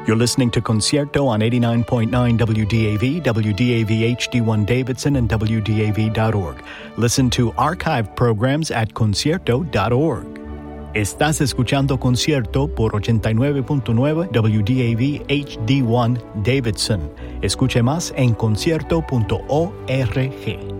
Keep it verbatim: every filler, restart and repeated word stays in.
You're listening to Concierto on eighty-nine point nine W D A V, W D A V H D one Davidson, and W D A V dot org. Listen to archived programs at concierto dot org. Estás escuchando Concierto por ochenta y nueve punto nueve W D A V H D one Davidson. Escuche más en concierto punto org.